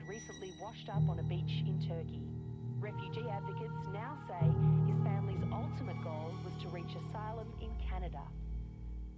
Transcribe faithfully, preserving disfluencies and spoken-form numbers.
recently washed up on a beach in Turkey. Refugee advocates now say his family's